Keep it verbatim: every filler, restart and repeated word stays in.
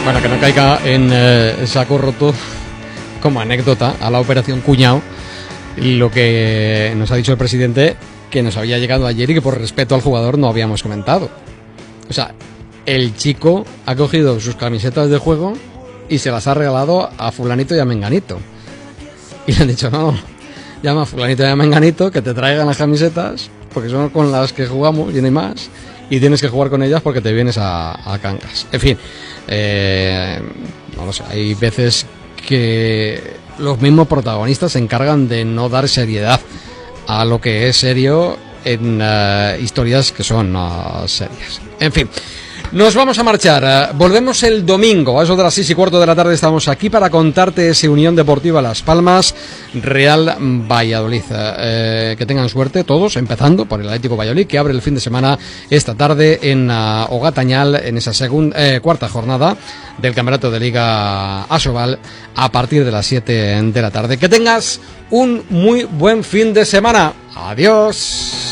Bueno, que no caiga en eh, saco roto como anécdota a la operación Cuñado lo que nos ha dicho el presidente, que nos había llegado ayer y que por respeto al jugador no habíamos comentado. O sea, el chico ha cogido sus camisetas de juego y se las ha regalado a fulanito y a menganito. Y le han dicho, no, llama a fulanito y a menganito que te traigan las camisetas, porque son con las que jugamos y no hay más, y tienes que jugar con ellas porque te vienes a, a Cangas. En fin, eh, no lo sé, hay veces que los mismos protagonistas se encargan de no dar seriedad a lo que es serio en uh, historias que son uh, serias. En fin, nos vamos a marchar. Uh, volvemos el domingo a eso de las seis y cuarto de la tarde. Estamos aquí para contarte ese Unión Deportiva Las Palmas Real Valladolid. Uh, que tengan suerte todos, empezando por el Atlético Valladolid, que abre el fin de semana esta tarde en uh, Ogatañal, en esa segunda eh, cuarta jornada del Campeonato de Liga Asobal, a partir de las siete de la tarde. Que tengas un muy buen fin de semana. Adiós.